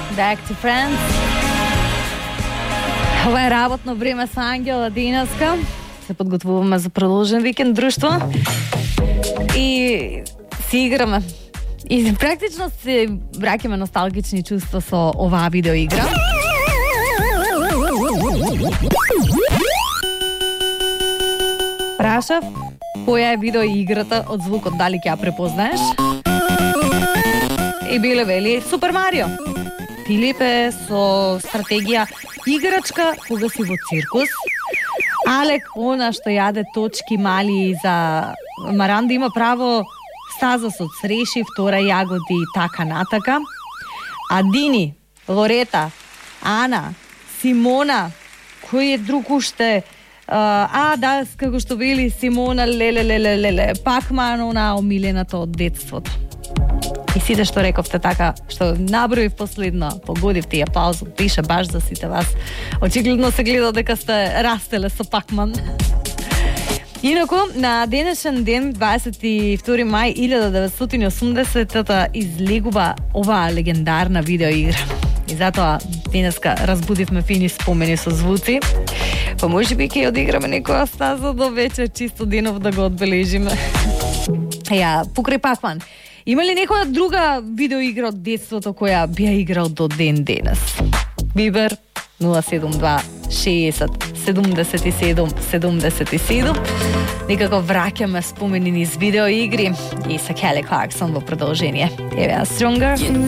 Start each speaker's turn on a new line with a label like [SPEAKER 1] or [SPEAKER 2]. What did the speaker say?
[SPEAKER 1] Back to Friends. Това е работно време с Ангела денеска. Се подготвуваме за продължен викенд друштво. И си играме. И практично се враќаме носталгични чувства со оваа видеоигра. Прашав која е видеоиграта од звукот, дали ќе ја препознаеш? И биле вели Супер Марио. Филипе со стратегија играчка кога си во циркус. Алек, она што јаде точки мали за Маранда, има право стаза со цреши, втора јагоди и така натака. А Дини, Лорета, Ана, Симона, кој е друг уште? Да, како што били Симона, леле, Пакман, она омилената од детството. И сите што рековте така, што наброив последно, погодив тие паузу, пише баш за сите вас. Очигледно се гледа дека сте растеле со Пакман. Инаку, на денешен ден, 22 мај 1980-та, излегува оваа легендарна видеоигра. И затоа денеска разбудивме фини спомени со звуци. Па може би ќе одиграме некоја стаза до вечер, чисто денов да го одбележиме. Покрај Пакман, има ли некоја друга видеоигра од детството која би ја играл до ден денес? Вибер 072 60 77 77. Некако враќаме спомени низ видеоигри и са Келли Кларксон во продолжение. Еве Stronger.